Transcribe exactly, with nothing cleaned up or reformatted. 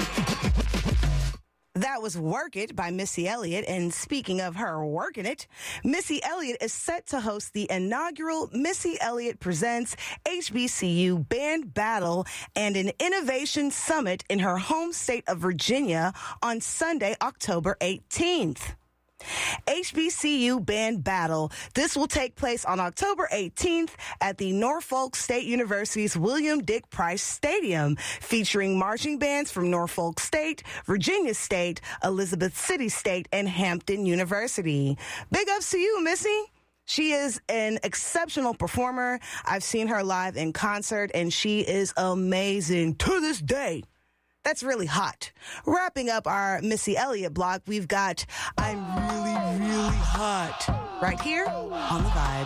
That was Work It by Missy Elliott. And speaking of her working it, Missy Elliott is set to host the inaugural Missy Elliott Presents H B C U Band Battle and an Innovation Summit in her home state of Virginia on Sunday, October eighteenth. H B C U Band Battle. This will take place on October eighteenth at the Norfolk State University's William Dick Price Stadium, featuring marching bands from Norfolk State, Virginia State, Elizabeth City State, and Hampton University. Big ups to you, Missy. She is an exceptional performer. I've seen her live in concert, and she is amazing to this day. That's really hot. Wrapping up our Missy Elliott block, we've got I'm Really, Really Hot right here on The Vibe.